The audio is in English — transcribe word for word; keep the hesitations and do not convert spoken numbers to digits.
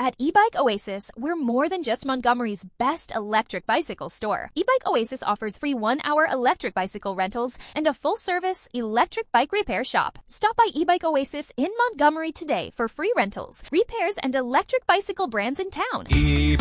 At eBike Oasis, we're more than just Montgomery's best electric bicycle store. eBike Oasis offers free one-hour electric bicycle rentals and a full-service electric bike repair shop. Stop by eBike Oasis in Montgomery today for free rentals, repairs, and electric bicycle brands in town.